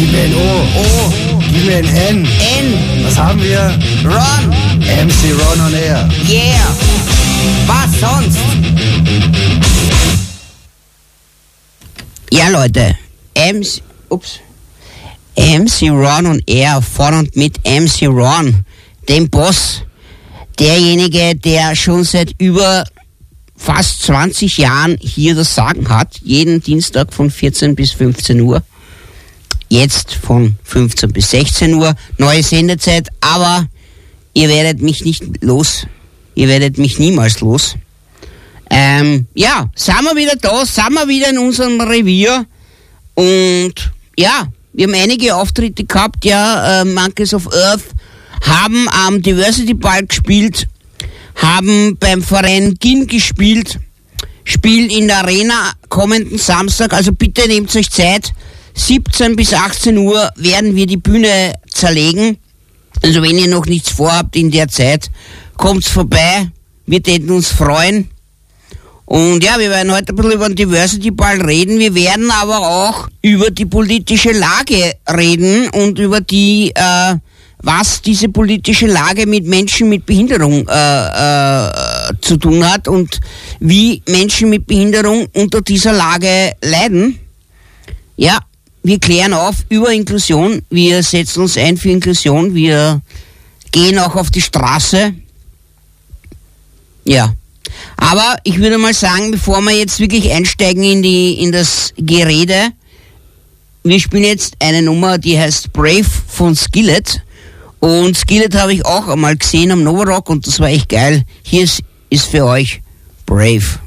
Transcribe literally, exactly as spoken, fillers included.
Gib mir ein O. O. Gib mir ein N. N. Was haben wir? Ron. M C Ron on Air. Yeah. Was sonst? Ja, Leute. M C... Ups. M C Ron on Air. Von und mit M C Ron. Dem Boss. Derjenige, der schon seit über fast zwanzig Jahren hier das Sagen hat. Jeden Dienstag von vierzehn bis fünfzehn Uhr. Jetzt von fünfzehn bis sechzehn Uhr. Neue Sendezeit. Aber ihr werdet mich nicht los. Ihr werdet mich niemals los. Ähm, ja, sind wir wieder da. Sind wir wieder in unserem Revier. Und ja, wir haben einige Auftritte gehabt. Ja, äh, Monkeys of Earth haben am Diversity Ball gespielt, haben beim Verein G I N gespielt, spielen in der Arena kommenden Samstag, also bitte nehmt euch Zeit, siebzehn bis achtzehn Uhr werden wir die Bühne zerlegen, also wenn ihr noch nichts vorhabt in der Zeit, kommt's vorbei, wir täten uns freuen. Und ja, wir werden heute ein bisschen über den Diversity Ball reden, wir werden aber auch über die politische Lage reden und über die, äh, was diese politische Lage mit Menschen mit Behinderung äh, äh, zu tun hat und wie Menschen mit Behinderung unter dieser Lage leiden. Ja, wir klären auf über Inklusion, wir setzen uns ein für Inklusion, wir gehen auch auf die Straße. Ja, aber ich würde mal sagen, bevor wir jetzt wirklich einsteigen in die in das Gerede, wir spielen jetzt eine Nummer, die heißt Brave von Skillet. Und Skillet habe ich auch einmal gesehen am Novarock und das war echt geil. Hier ist, ist für euch Brave.